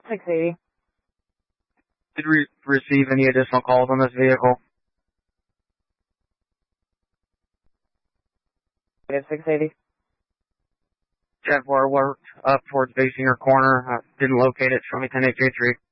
680. Did we receive any additional calls on this vehicle? Negative 680. Jet 4 worked up towards Basinger Corner. Didn't locate it. Show me 10-8-3.